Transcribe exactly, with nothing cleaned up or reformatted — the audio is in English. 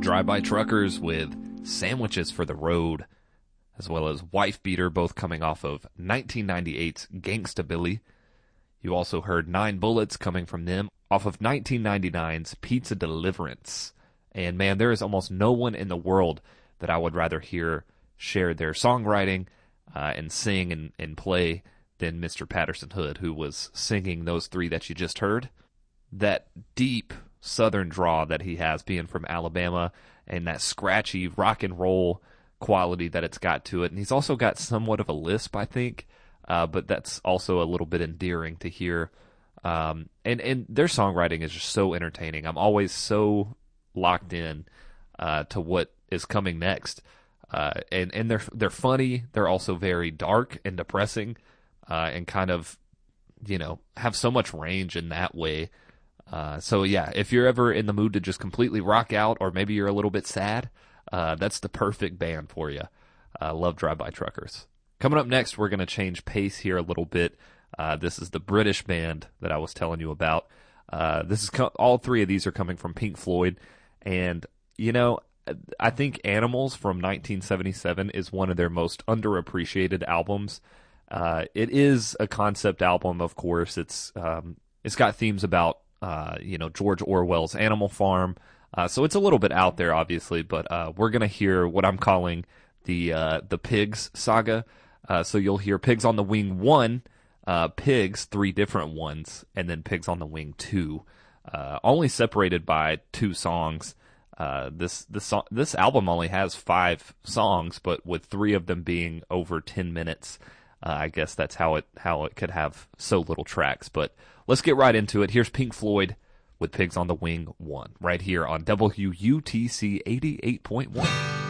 Drive-By Truckers with Sandwiches for the Road, as well as Wife Beater, both coming off of nineteen ninety-eight's Gangsta Billy. You also heard Nine Bullets coming from them off of nineteen ninety-nine's Pizza Deliverance. And man, there is almost no one in the world that I would rather hear share their songwriting uh, and sing and, and play than Mister Patterson Hood, who was singing those three that you just heard. That deep Southern draw that he has, being from Alabama, and that scratchy rock and roll quality that it's got to it. And he's also got somewhat of a lisp, I think, uh, but that's also a little bit endearing to hear. Um, and, and their songwriting is just so entertaining. I'm always so locked in uh, to what is coming next. Uh, and, and they're they're funny. They're also very dark and depressing, uh, and kind of, you know, have so much range in that way. Uh, so yeah, if you're ever in the mood to just completely rock out, or maybe you're a little bit sad, uh, that's the perfect band for you. I uh, love Drive-By Truckers. Coming up next, we're going to change pace here a little bit. Uh, this is the British band that I was telling you about. Uh, this is co- all three of these are coming from Pink Floyd, and you know, I think Animals from nineteen seventy-seven is one of their most underappreciated albums. Uh, it is a concept album, of course. It's um, it's got themes about Uh, you know, George Orwell's Animal Farm. Uh, so it's a little bit out there, obviously, but uh, we're going to hear what I'm calling the uh, the Pigs saga. Uh, so you'll hear Pigs on the Wing one, uh, Pigs, three different ones, and then Pigs on the Wing two, uh, only separated by two songs. Uh, this this so- this album only has five songs, but with three of them being over ten minutes, uh, I guess that's how it how it could have so little tracks. But let's get right into it. Here's Pink Floyd with Pigs on the Wing one, right here on W U T C eighty-eight point one.